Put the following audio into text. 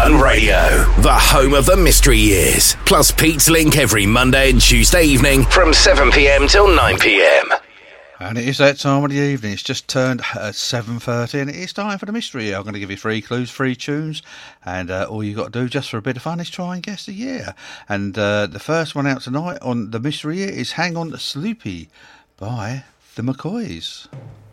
Fun Radio, the home of the mystery years. Plus Pete's Link every Monday and Tuesday evening from 7 p.m. till 9 p.m. And it is that time of the evening. It's just turned 7:30 and it is time for the mystery year. I'm going to give you 3 clues, 3 tunes, and all you've got to do just for a bit of fun is try and guess the year. And the first one out tonight on the mystery year is Hang On to Sloopy by the McCoys.